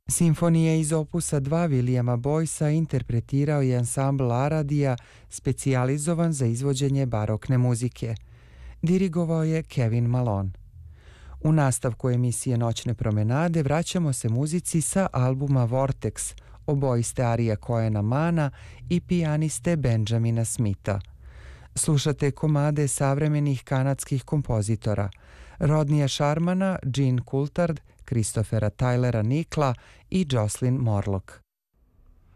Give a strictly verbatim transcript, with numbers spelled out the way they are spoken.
Simfonije iz opusa dva Williama Boycea interpretirao je ansambl Aradija, specijalizovan za izvođenje barokne muzike. Dirigovao je Kevin Malone. U nastavku emisije Noćne promenade vraćamo se muzici sa albuma Vortex, obojiste Arija Cohena Mana i pijaniste Benjamina Smitha. Slušate komade savremenih kanadskih kompozitora Rodneya Sharmana, Jean Coulthard, Christophera Tylera Nickla i Jocelyn Morlock.